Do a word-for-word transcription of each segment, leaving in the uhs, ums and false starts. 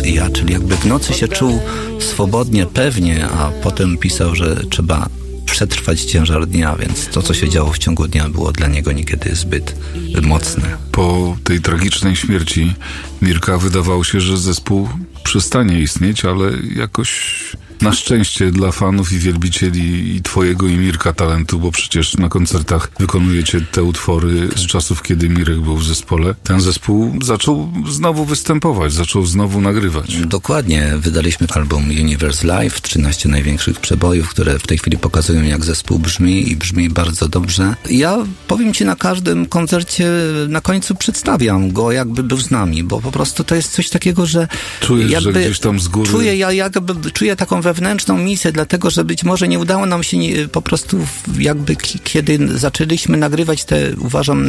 ja, czyli jakby w nocy się czuł swobodnie, pewnie, a potem pisał, że trzeba przetrwać ciężar dnia, więc to, co się działo w ciągu dnia, było dla niego niekiedy zbyt mocne. Po tej tragicznej śmierci Mirka wydawało się, że zespół przestanie istnieć, ale jakoś na szczęście dla fanów i wielbicieli i twojego i Mirka talentu, bo przecież na koncertach wykonujecie te utwory z czasów, kiedy Mirek był w zespole. Ten zespół zaczął znowu występować, zaczął znowu nagrywać. Dokładnie. Wydaliśmy album Universe Live, trzynaście największych przebojów, które w tej chwili pokazują, jak zespół brzmi i brzmi bardzo dobrze. Ja powiem ci, na każdym koncercie na końcu przedstawiam go, jakby był z nami, bo po prostu to jest coś takiego, że czujesz, jakby że gdzieś tam z góry... Czuję, ja jakby czuję taką wewnętrzną misję, dlatego, że być może nie udało nam się nie, po prostu jakby k- kiedy zaczęliśmy nagrywać te, uważam,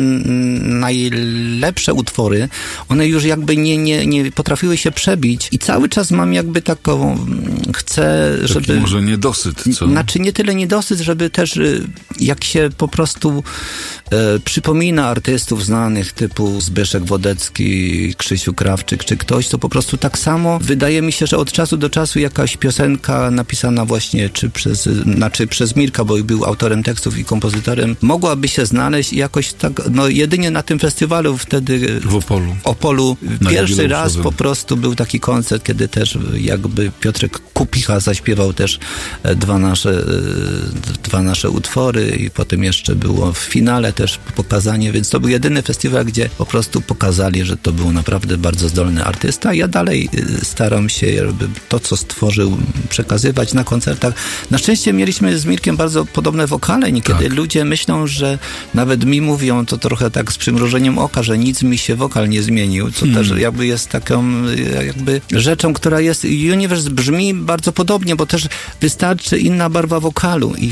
najlepsze utwory, one już jakby nie, nie, nie potrafiły się przebić i cały czas mam jakby taką, chcę, Taki żeby... może niedosyt, co? Znaczy nie tyle niedosyt, żeby też jak się po prostu e, przypomina artystów znanych typu Zbyszek Wodecki, Krzysiu Krawczyk czy ktoś, to po prostu tak samo wydaje mi się, że od czasu do czasu jakaś piosenka napisana właśnie czy przez, znaczy przez Mirka, bo był autorem tekstów i kompozytorem, mogłaby się znaleźć i jakoś tak, no jedynie na tym festiwalu wtedy w Opolu. Opolu Na pierwszy raz jubileuszowym. po prostu był taki koncert, kiedy też jakby Piotrek Kupicha zaśpiewał też dwa nasze, dwa nasze utwory i potem jeszcze było w finale też pokazanie, więc to był jedyny festiwal, gdzie po prostu pokazali, że to był naprawdę bardzo zdolny artysta. Ja dalej staram się, żeby to, co stworzył, przekazywać na koncertach. Na szczęście mieliśmy z Mirkiem bardzo podobne wokale. Niekiedy tak. ludzie myślą, że nawet mi mówią to trochę tak z przymrużeniem oka, że nic mi się wokal nie zmienił, co hmm. też jakby jest taką jakby rzeczą, która jest... Universe brzmi bardzo podobnie, bo też wystarczy inna barwa wokalu i